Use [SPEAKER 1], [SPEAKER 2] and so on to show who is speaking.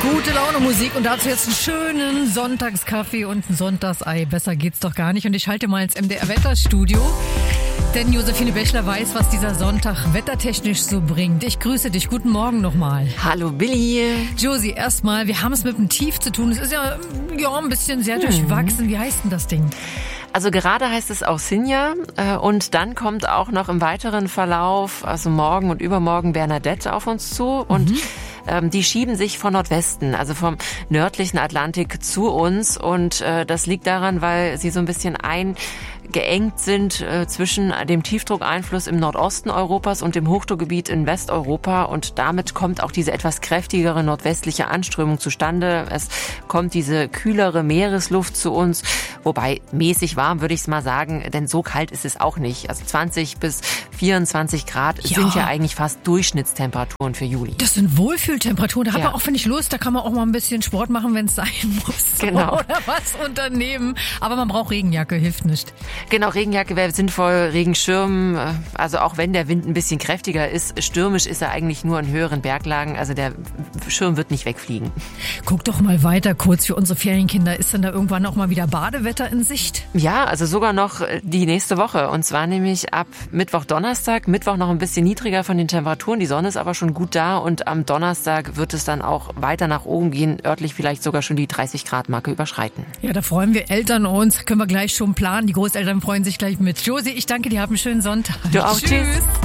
[SPEAKER 1] Gute Laune Musik und dazu jetzt einen schönen Sonntagskaffee und ein Sonntagsei. Besser geht's doch gar nicht. Und ich halte mal ins MDR-Wetterstudio, denn Josephine Bächler weiß, was dieser Sonntag wettertechnisch so bringt. Ich grüße dich. Guten Morgen nochmal.
[SPEAKER 2] Hallo Billy.
[SPEAKER 1] Josie, erstmal, wir haben es mit einem Tief zu tun. Es ist ja ein bisschen sehr durchwachsen. Wie heißt denn das Ding?
[SPEAKER 2] Also gerade heißt es auch Sinja und dann kommt auch noch im weiteren Verlauf, also morgen und übermorgen, Bernadette auf uns zu und die schieben sich von Nordwesten, also vom nördlichen Atlantik zu uns und das liegt daran, weil sie so ein bisschen eingeengt sind zwischen dem Tiefdruckeinfluss im Nordosten Europas und dem Hochdruckgebiet in Westeuropa und damit kommt auch diese etwas kräftigere nordwestliche Anströmung zustande. Es kommt diese kühlere Meeresluft zu uns, wobei mäßig warm würde ich es mal sagen, denn so kalt ist es auch nicht. Also 20 bis 24 Grad sind ja eigentlich fast Durchschnittstemperaturen für Juli.
[SPEAKER 1] Das sind Wohlfühltemperaturen. Da hat man auch, wenn ich Lust, da kann man auch mal ein bisschen Sport machen, wenn es sein muss.
[SPEAKER 2] Genau.
[SPEAKER 1] Oder was unternehmen. Aber man braucht Regenjacke, hilft nicht.
[SPEAKER 2] Genau, Regenjacke wäre sinnvoll, Regenschirm, also auch wenn der Wind ein bisschen kräftiger ist, stürmisch ist er eigentlich nur in höheren Berglagen, also der Schirm wird nicht wegfliegen.
[SPEAKER 1] Guck doch mal weiter kurz für unsere Ferienkinder. Ist denn da irgendwann auch mal wieder Badewetter in Sicht?
[SPEAKER 2] Ja, also sogar noch die nächste Woche und zwar nämlich ab Mittwoch, Donnerstag. Mittwoch noch ein bisschen niedriger von den Temperaturen, die Sonne ist aber schon gut da und am Donnerstag wird es dann auch weiter nach oben gehen, örtlich vielleicht sogar schon die 30-Grad-Marke überschreiten.
[SPEAKER 1] Ja, da freuen wir Eltern uns, können wir gleich schon planen. Die Großeltern freuen sich gleich mit. Josie, ich danke dir, hab einen schönen Sonntag.
[SPEAKER 2] Du auch, tschüss.